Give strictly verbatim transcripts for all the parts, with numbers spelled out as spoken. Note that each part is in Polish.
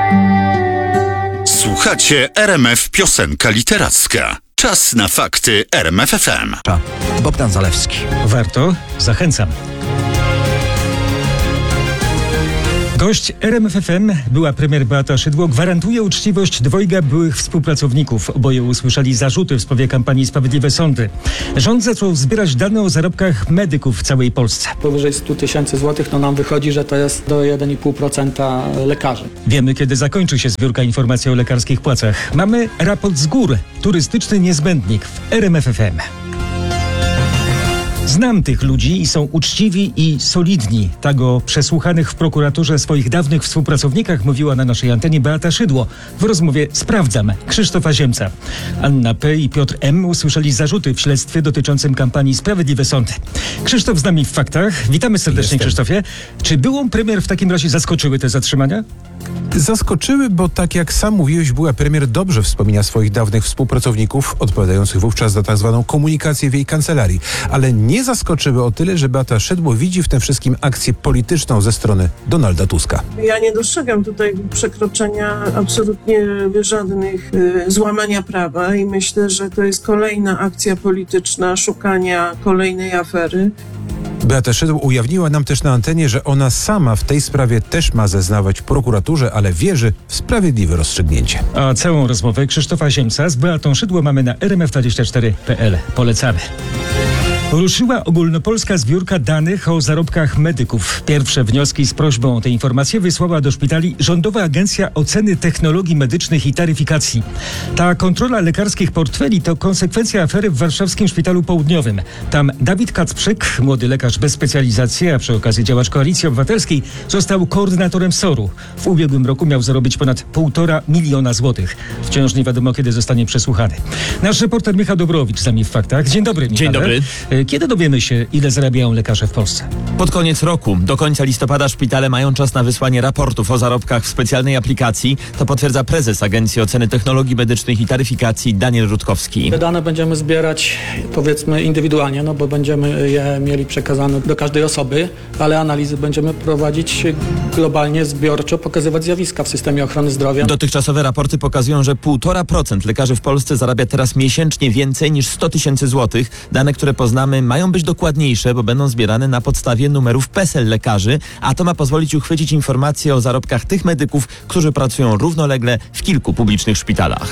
Słuchacie R M F Piosenka Literacka. Czas na fakty R M F F M. Bogdan Zalewski. Warto? Zachęcam. Gość R M F F M, była premier Beata Szydło, gwarantuje uczciwość dwojga byłych współpracowników. Oboje usłyszeli zarzuty w sprawie kampanii Sprawiedliwe Sądy. Rząd zaczął zbierać dane o zarobkach medyków w całej Polsce. Powyżej stu tysięcy złotych, no nam wychodzi, że to jest do jeden i pół procent lekarzy. Wiemy, kiedy zakończy się zbiórka informacji o lekarskich płacach. Mamy raport z gór. Turystyczny niezbędnik w R M F F M. Znam tych ludzi i są uczciwi i solidni. Tak o przesłuchanych w prokuraturze swoich dawnych współpracownikach mówiła na naszej antenie Beata Szydło. W rozmowie Sprawdzam Krzysztofa Ziemca. Anna P. i Piotr M. usłyszeli zarzuty w śledztwie dotyczącym kampanii Sprawiedliwe Sądy. Krzysztof z nami w faktach. Witamy serdecznie, Jestem. Krzysztofie. Czy byłą premier w takim razie zaskoczyły te zatrzymania? Zaskoczyły, bo tak jak sam mówiłeś, była premier dobrze wspomina swoich dawnych współpracowników, odpowiadających wówczas za tak zwaną komunikację w jej kancelarii. Ale nie zaskoczyły o tyle, że Beata Szydło widzi w tym wszystkim akcję polityczną ze strony Donalda Tuska. Ja nie dostrzegam tutaj przekroczenia absolutnie żadnych y, złamania prawa i myślę, że to jest kolejna akcja polityczna szukania kolejnej afery. Beata Szydło ujawniła nam też na antenie, że ona sama w tej sprawie też ma zeznawać prokuraturze, ale wierzy w sprawiedliwe rozstrzygnięcie. A całą rozmowę Krzysztofa Ziemca z Beatą Szydło mamy na r m f dwadzieścia cztery kropka p l. Polecamy. Ruszyła ogólnopolska zbiórka danych o zarobkach medyków. Pierwsze wnioski z prośbą o te informacje wysłała do szpitali Rządowa Agencja Oceny Technologii Medycznych i Taryfikacji. Ta kontrola lekarskich portfeli to konsekwencja afery w warszawskim Szpitalu Południowym. Tam Dawid Kacprzyk, młody lekarz bez specjalizacji, a przy okazji działacz Koalicji Obywatelskiej, został koordynatorem S O R-u. W ubiegłym roku miał zarobić ponad półtora miliona złotych. Wciąż nie wiadomo, kiedy zostanie przesłuchany. Nasz reporter Michał Dobrowicz z nami w faktach. Dzień dobry, Michale. Dzień dobry. Kiedy dowiemy się, ile zarabiają lekarze w Polsce? Pod koniec roku. Do końca listopada szpitale mają czas na wysłanie raportów o zarobkach w specjalnej aplikacji. To potwierdza prezes Agencji Oceny Technologii Medycznych i Taryfikacji Daniel Rutkowski. Te dane będziemy zbierać, powiedzmy, indywidualnie, no bo będziemy je mieli przekazane do każdej osoby, ale analizy będziemy prowadzić globalnie, zbiorczo, pokazywać zjawiska w systemie ochrony zdrowia. Dotychczasowe raporty pokazują, że półtora procent lekarzy w Polsce zarabia teraz miesięcznie więcej niż sto tysięcy złotych. Dane, które poznamy, mają być dokładniejsze, bo będą zbierane na podstawie numerów PESEL lekarzy, a to ma pozwolić uchwycić informacje o zarobkach tych medyków, którzy pracują równolegle w kilku publicznych szpitalach.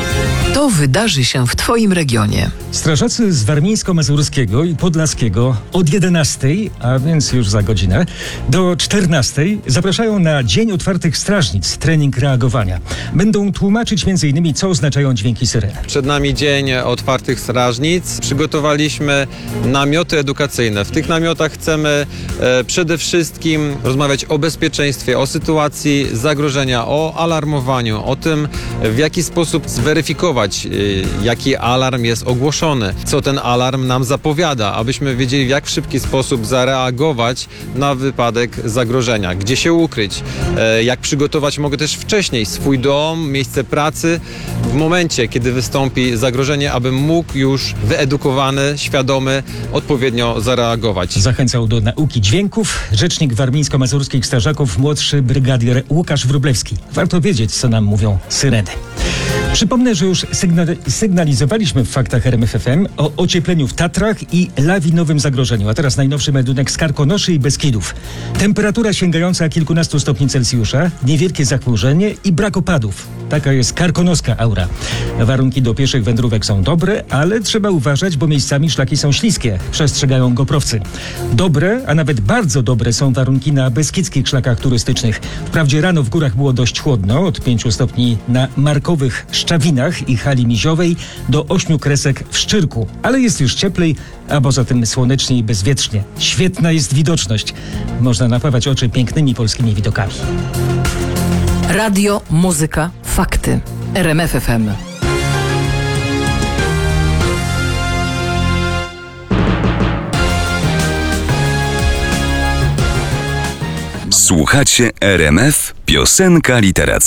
To wydarzy się w Twoim regionie. Strażacy z warmińsko-mazurskiego i podlaskiego od jedenastej, a więc już za godzinę, do czternastej zapraszają na Dzień Otwartych Strażnic, trening reagowania. Będą tłumaczyć między innymi, co oznaczają dźwięki syreny. Przed nami Dzień Otwartych Strażnic. Przygotowaliśmy namioty edukacyjne. W tych namiotach chcemy e, przede wszystkim rozmawiać o bezpieczeństwie, o sytuacji zagrożenia, o alarmowaniu, o tym, w jaki sposób zweryfikować, jaki alarm jest ogłoszony, co ten alarm nam zapowiada, abyśmy wiedzieli, w jak w szybki sposób zareagować na wypadek zagrożenia, gdzie się ukryć, jak przygotować mogę też wcześniej swój dom, miejsce pracy, w momencie, kiedy wystąpi zagrożenie, abym mógł już wyedukowany, świadomy, odpowiednio zareagować. Zachęcał do nauki dźwięków rzecznik warmińsko-mazurskich strażaków, młodszy brygadier Łukasz Wróblewski. Warto wiedzieć, co nam mówią syreny. Przypomnę, że już sygnali- sygnalizowaliśmy w faktach R M F F M o ociepleniu w Tatrach i lawinowym zagrożeniu, a teraz najnowszy meldunek z Karkonoszy i Beskidów. Temperatura sięgająca kilkunastu stopni Celsjusza, niewielkie zachmurzenie i brak opadów. Taka jest karkonoska aura. Warunki do pieszych wędrówek są dobre, ale trzeba uważać, bo miejscami szlaki są śliskie, przestrzegają goprowcy. Dobre, a nawet bardzo dobre są warunki na beskidzkich szlakach turystycznych. Wprawdzie rano w górach było dość chłodno, od pięciu stopni na markowych Szczawinach i Hali Miziowej do ośmiu kresek w Szczyrku, ale jest już cieplej, a poza tym słonecznie i bezwietrznie. Świetna jest widoczność. Można napawać oczy pięknymi polskimi widokami. Radio, muzyka, fakty. R M F F M. Słuchacie R M F Piosenka Literacka.